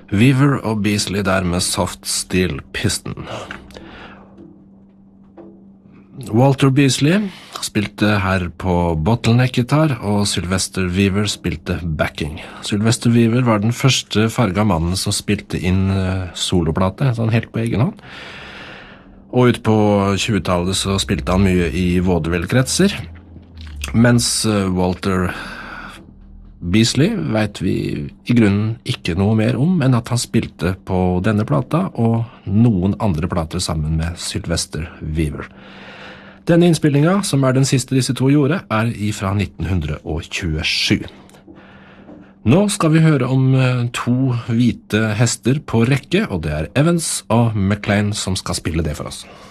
Weaver og Beasley der med Soft Steel Piston. Walter Beasley spilte her på bottleneck-gitar, og Sylvester Weaver spilte backing. Sylvester Weaver var den første farga mannen som spilte inn soloplate, sånn helt på egen hånd. Og ut på 20-tallet så spilte han mye i vaudeville-kretser, mens Walter Beasley vet vi i grunnen ikke noe mer om enn at han spilte på denne plata og noen andre plater sammen med Sylvester Weaver. Denne innspillingen, som den siste disse to gjorde, fra 1927. Nå skal vi høre om to hvite hester på rekke, og det Evans og McLean som skal spille det for oss.